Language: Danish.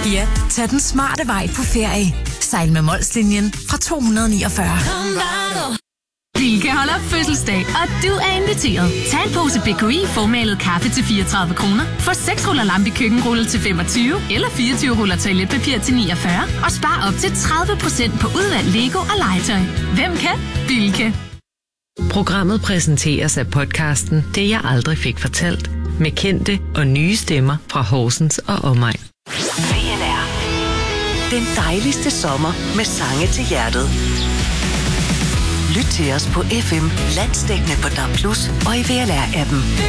Ja, tag den smarte vej på ferie. Sejl med Molslinjen fra 249. Bilka holder fødselsdag, og du er inviteret. Tag en pose BKI formalet kaffe til 34 kroner. Få 6 ruller lampe køkkenrulle til 25, eller 24 ruller toiletpapir til 49. Og spar op til 30% på udvalgt Lego og legetøj. Hvem kan? Bilka. Programmet præsenteres af podcasten Det jeg aldrig fik fortalt, med kendte og nye stemmer fra Horsens og omegn. VLR. Den dejligste sommer med sange til hjertet. Lyt til os på FM, landsdækkende på DAB+ og i VLR-appen.